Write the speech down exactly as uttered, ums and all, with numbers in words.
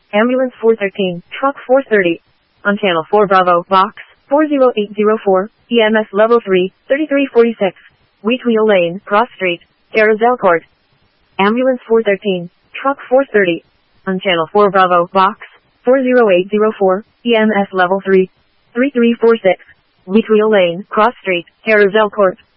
Ambulance four thirteen, Truck four thirty. On Channel four Bravo, Box four zero eight zero four, E M S Level three, thirty-three forty-six. Wheatwheel Lane, Cross Street, Carousel Court. Ambulance four thirteen, Truck four thirty. On Channel four Bravo, Box four zero eight zero four, E M S Level three, thirty-three forty-six. Wheatwheel Lane, Cross Street, Carousel Court.